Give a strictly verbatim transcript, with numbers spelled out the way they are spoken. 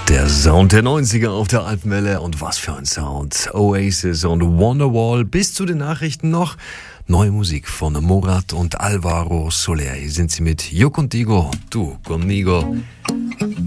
Der Sound der neunziger auf der Alpenwelle und was für ein Sound. Oasis und Wonderwall bis zu den Nachrichten noch. Neue Musik von Murat und Alvaro Soler. Hier sind sie mit Yo Contigo, Tu Conmigo.